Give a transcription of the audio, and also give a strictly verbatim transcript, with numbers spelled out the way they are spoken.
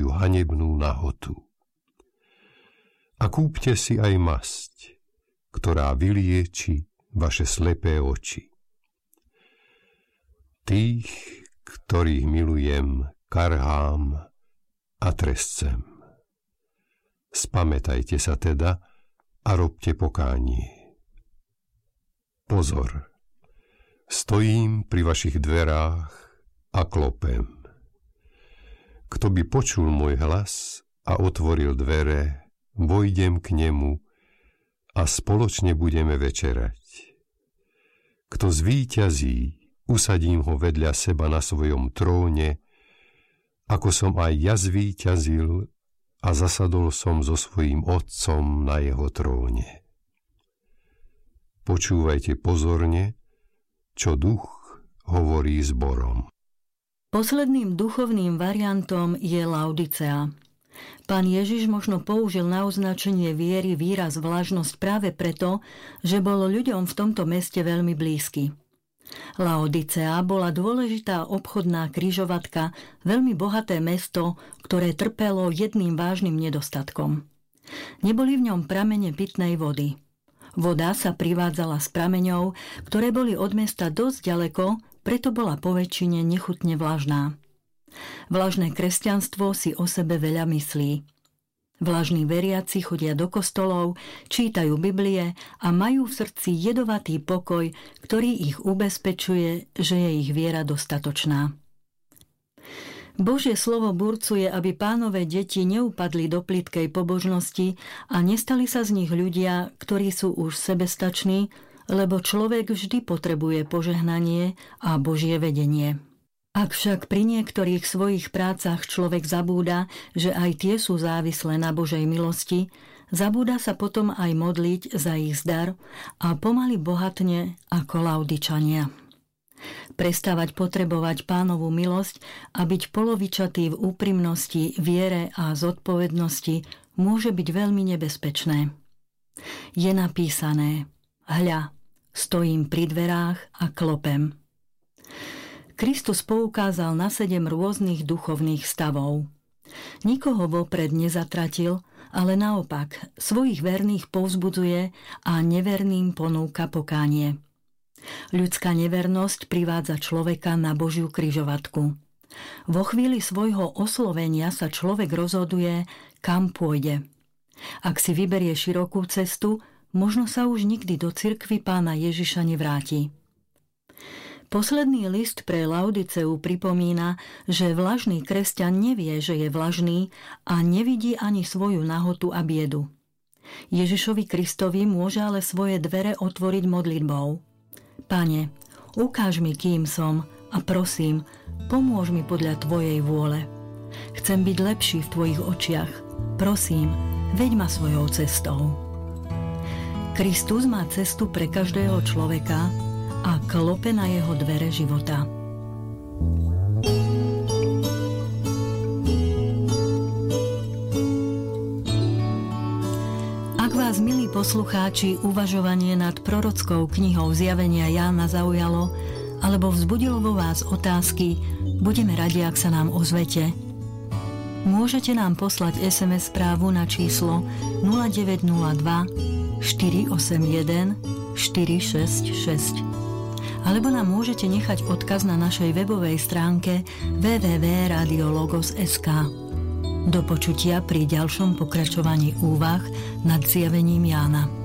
svoju hanebnú nahotu. A kúpte si aj masť, ktorá vylieči vaše slepé oči. Tých, ktorých milujem, karhám a trestcem. Spamätajte sa teda a robte pokánie. Pozor, stojím pri vašich dverách a klopem. Kto by počul môj hlas a otvoril dvere, vojdem k nemu a spoločne budeme večerať. Kto zvíťazí, usadím ho vedľa seba na svojom tróne, ako som aj ja zvíťazil a zasadol som so svojím otcom na jeho tróne. Počúvajte pozorne, čo duch hovorí zborom. Posledným duchovným variantom je Laodicea. Pán Ježiš možno použil na označenie viery výraz vlažnosť práve preto, že bolo ľuďom v tomto meste veľmi blízky. Laodicea bola dôležitá obchodná križovatka, veľmi bohaté mesto, ktoré trpelo jedným vážnym nedostatkom. Neboli v ňom pramene pitnej vody. Voda sa privádzala z prameňov, ktoré boli od mesta dosť ďaleko, preto bola poväčšine nechutne vlažná. Vlažné kresťanstvo si o sebe veľa myslí. Vlažní veriaci chodia do kostolov, čítajú Biblie a majú v srdci jedovatý pokoj, ktorý ich ubezpečuje, že je ich viera dostatočná. Božie slovo burcuje, aby Pánove deti neupadli do plytkej pobožnosti a nestali sa z nich ľudia, ktorí sú už sebestační, lebo človek vždy potrebuje požehnanie a Božie vedenie. Ak však pri niektorých svojich prácach človek zabúda, že aj tie sú závislé na Božej milosti, zabúda sa potom aj modliť za ich zdar a pomaly bohatne ako Laodičania. Prestávať potrebovať Pánovu milosť a byť polovičatý v úprimnosti, viere a zodpovednosti môže byť veľmi nebezpečné. Je napísané: Hľa, stojím pri dverách a klopem. Kristus poukázal na sedem rôznych duchovných stavov. Nikoho vopred nezatratil, ale naopak svojich verných povzbudzuje a neverným ponúka pokánie. Ľudská nevernosť privádza človeka na Božiu križovatku. Vo chvíli svojho oslovenia sa človek rozhoduje, kam pôjde. Ak si vyberie širokú cestu, možno sa už nikdy do cirkvi Pána Ježiša nevráti. Posledný list pre Laodiceu pripomína, že vlažný kresťan nevie, že je vlažný a nevidí ani svoju nahotu a biedu. Ježišovi Kristovi môže ale svoje dvere otvoriť modlitbou. Pane, ukáž mi, kým som a prosím, pomôž mi podľa Tvojej vôle. Chcem byť lepší v Tvojich očiach. Prosím, veď ma svojou cestou. Kristus má cestu pre každého človeka a klope na jeho dvere života. Ak vás, milí poslucháči, uvažovanie nad prorockou knihou Zjavenia Jána zaujalo alebo vzbudilo vo vás otázky, budeme radi, ak sa nám ozvete. Môžete nám poslať es em es správu na číslo nula deväť nula dva štyri osem jeden štyri šesť šesť. Alebo nám môžete nechať odkaz na našej webovej stránke w w w bodka radio logos bodka es ká. Do počutia pri ďalšom pokračovaní úvah nad Zjavením Jána.